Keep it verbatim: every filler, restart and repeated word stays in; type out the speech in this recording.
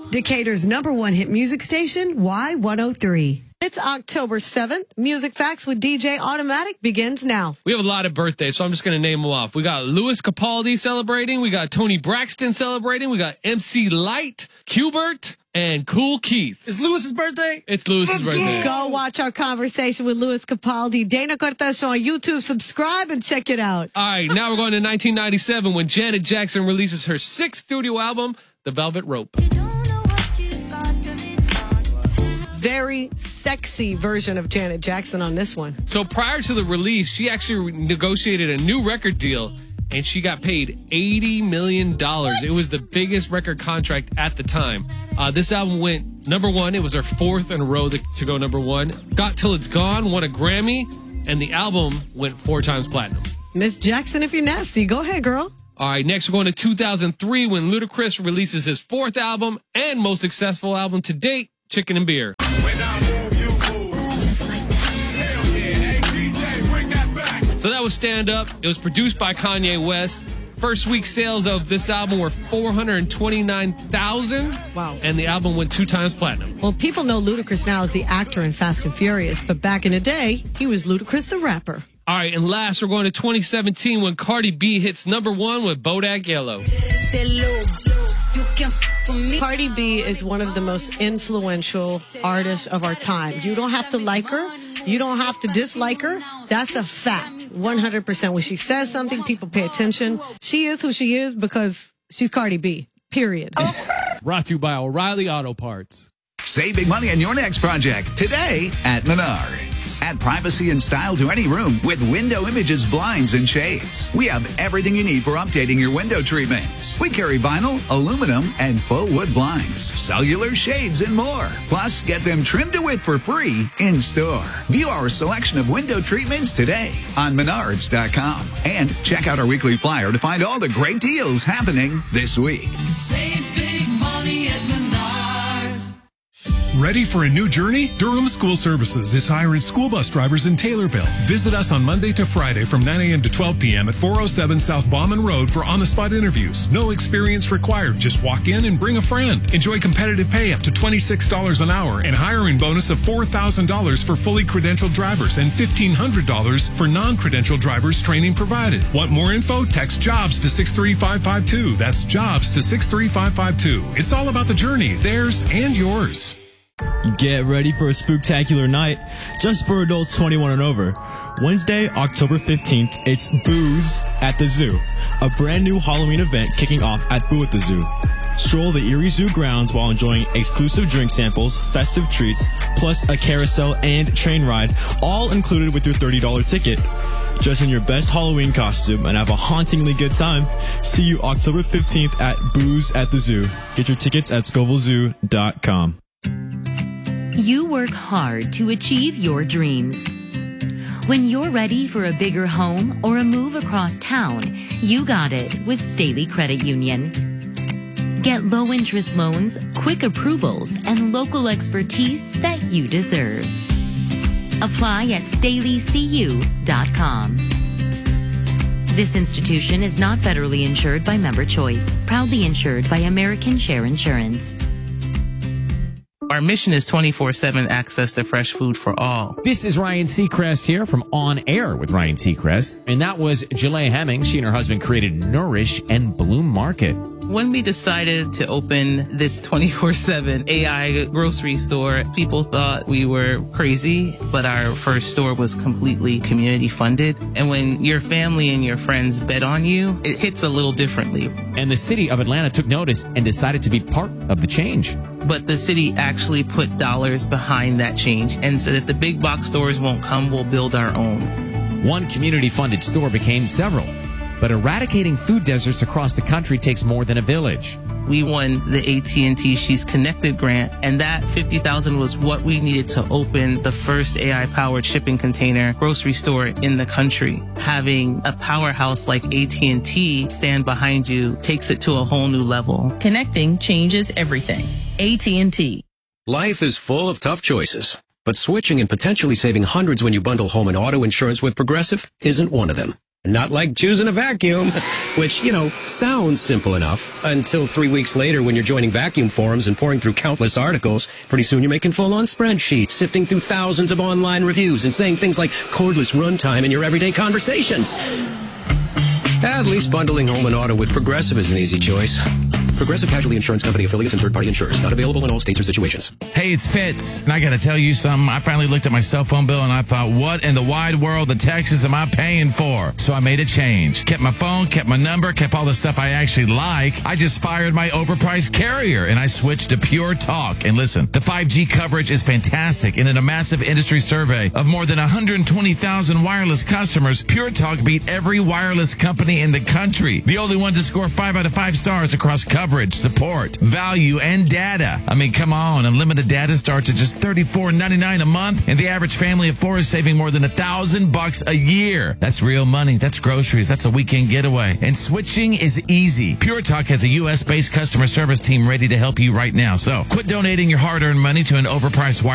Decatur's number one hit music station, Y one oh three. It's October seventh. Music Facts with D J Automatic begins now. We have a lot of birthdays, so I'm just going to name them off. We got Louis Capaldi celebrating. We got Tony Braxton celebrating. We got M C Light, Qbert, and Cool Keith. It's Lewis's birthday? It's Lewis's birthday. Go watch our conversation with Louis Capaldi. Dana Cortez on YouTube. Subscribe and check it out. All right, now we're going to nineteen ninety-seven when Janet Jackson releases her sixth studio album, The Velvet Rope. Very sexy version of Janet Jackson on this one. So prior to the release, she actually negotiated a new record deal, and she got paid eighty million dollars. It was the biggest record contract at the time. Uh, this album went number one. It was her fourth in a row to, to go number one. Got Till It's Gone, won a Grammy, and the album went four times platinum. Miss Jackson, if you're nasty, go ahead, girl. All right, next we're going to two thousand three when Ludacris releases his fourth album and most successful album to date, Chicken and Beer. So that was Stand Up. It was produced by Kanye West. First week sales of this album were four hundred twenty-nine thousand. Wow. And the album went two times platinum. Well, people know Ludacris now as the actor in Fast and Furious, but back in the day, he was Ludacris the rapper. All right, and last, we're going to twenty seventeen when Cardi B hits number one with Bodak Yellow. Cardi B is one of the most influential artists of our time. You don't have to like her. You don't have to dislike her. That's a fact. one hundred percent. When she says something, people pay attention. She is who she is because she's Cardi B. Period. Brought to you by O'Reilly Auto Parts. Save big money on your next project today at Menards. Add privacy and style to any room with Window Images blinds and shades. We have everything you need for updating your window treatments. We carry vinyl, aluminum, and faux wood blinds, cellular shades, and more. Plus, get them trimmed to width for free in store. View our selection of window treatments today on Menards dot com. And check out our weekly flyer to find all the great deals happening this week. Save big money at Menards. Ready for a new journey? Durham School Services is hiring school bus drivers in Taylorville. Visit us on Monday to Friday from nine a.m. to twelve p.m. at four oh seven South Bauman Road for on-the-spot interviews. No experience required. Just walk in and bring a friend. Enjoy competitive pay up to twenty-six dollars an hour and hiring bonus of four thousand dollars for fully credentialed drivers and fifteen hundred dollars for non-credentialed drivers training provided. Want more info? Text JOBS to six three five five two. That's JOBS to six three five five two. It's all about the journey, theirs and yours. Get ready for a spooktacular night just for adults twenty-one and over. Wednesday, October fifteenth, it's Booze at the Zoo, a brand new Halloween event kicking off at Boo at the Zoo. Stroll the Erie Zoo grounds while enjoying exclusive drink samples, festive treats, plus a carousel and train ride, all included with your thirty dollars ticket. Dress in your best Halloween costume and have a hauntingly good time. See you October fifteenth at Booze at the Zoo. Get your tickets at Scoville Zoo dot com. You work hard to achieve your dreams. When you're ready for a bigger home or a move across town, you got it with Staley Credit Union. Get low-interest loans, quick approvals, and local expertise that you deserve. Apply at Staley C U dot com. This institution is not federally insured by Member Choice, proudly insured by American Share Insurance. Our mission is twenty-four seven access to fresh food for all. This is Ryan Seacrest here from On Air with Ryan Seacrest. And that was Jalea Hemming. She and her husband created Nourish and Bloom Market. When we decided to open this twenty-four seven A I grocery store, people thought we were crazy, but our first store was completely community funded. And when your family and your friends bet on you, it hits a little differently. And the city of Atlanta took notice and decided to be part of the change. But the city actually put dollars behind that change and said if the big box stores won't come, we'll build our own. One community-funded store became several. But eradicating food deserts across the country takes more than a village. We won the A T and T She's Connected grant, and that fifty thousand dollars was what we needed to open the first A I-powered shipping container grocery store in the country. Having a powerhouse like A T and T stand behind you takes it to a whole new level. Connecting changes everything. A T and T. Life is full of tough choices, but switching and potentially saving hundreds when you bundle home and auto insurance with Progressive isn't one of them. Not like choosing a vacuum, which, you know, sounds simple enough until three weeks later when you're joining vacuum forums and pouring through countless articles. Pretty soon you're making full-on spreadsheets, sifting through thousands of online reviews and saying things like cordless runtime in your everyday conversations. At least bundling home and auto with Progressive is an easy choice. Progressive Casualty Insurance Company affiliates and third-party insurers. Not available in all states or situations. Hey, it's Fitz, and I got to tell you something. I finally looked at my cell phone bill, and I thought, what in the wide world of Texas am I paying for? So I made a change. Kept my phone, kept my number, kept all the stuff I actually like. I just fired my overpriced carrier, and I switched to Pure Talk. And listen, the five G coverage is fantastic, and in a massive industry survey of more than one hundred twenty thousand wireless customers, Pure Talk beat every wireless company in the country. The only one to score five out of five stars across coverage, support, value, and data. I mean, come on. Unlimited data starts at just thirty-four ninety-nine a month, and the average family of four is saving more than a thousand bucks a year. That's real money. That's groceries. That's a weekend getaway. And switching is easy. Pure Talk has a U S based customer service team ready to help you right now. So quit donating your hard-earned money to an overpriced